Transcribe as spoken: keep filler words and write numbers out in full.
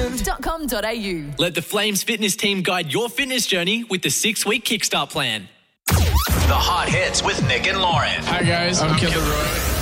flames dot com dot a u. Let the Flames fitness team guide your fitness journey with the six-week Kickstart plan. The Hot Hits with Nick and Lauren. Hi guys, I'm, I'm Kevin Roy.